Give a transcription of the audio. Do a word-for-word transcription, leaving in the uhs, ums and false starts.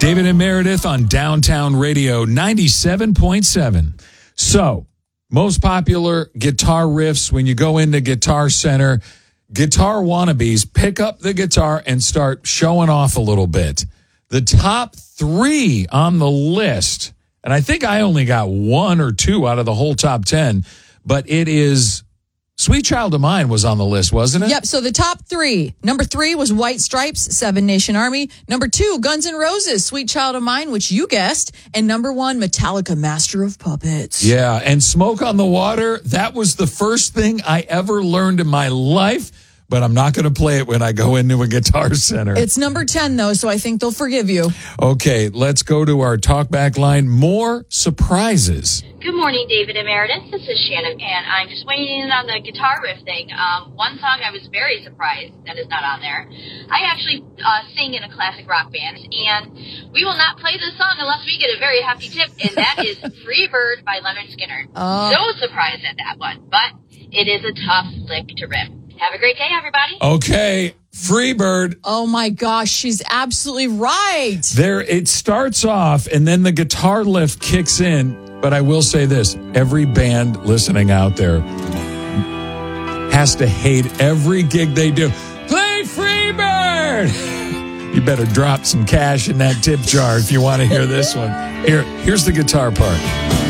David and Meredith on Downtown Radio ninety-seven point seven. So, most popular guitar riffs when you go into Guitar Center. Guitar wannabes pick up the guitar and start showing off a little bit. The top three on the list, and I think I only got one or two out of the whole top ten, but it is Sweet Child of Mine was on the list, wasn't it? Yep, so the top three. Number three was White Stripes, Seven Nation Army. Number two, Guns N' Roses, Sweet Child of Mine, which you guessed. And number one, Metallica, Master of Puppets. Yeah, and Smoke on the Water, that was the first thing I ever learned in my life, but I'm not going to play it when I go into a Guitar Center. It's number ten, though, so I think they'll forgive you. Okay, let's go to our talkback line. More surprises. Good morning, David and Meredith. This is Shannon, and I'm just weighing in on the guitar riff thing. Um, one song I was very surprised that is not on there. I actually uh, sing in a classic rock band, and we will not play this song unless we get a very hefty tip, and that is Free Bird by Leonard Skinner. Oh. So surprised at that one, but it is a tough lick to rip. Have a great day, everybody. Okay, Freebird. Oh, my gosh, she's absolutely right. There, it starts off, and then the guitar lift kicks in. But I will say this, every band listening out there has to hate every gig they do. Play Freebird! You better drop some cash in that tip jar if you want to hear this one. Here, here's the guitar part.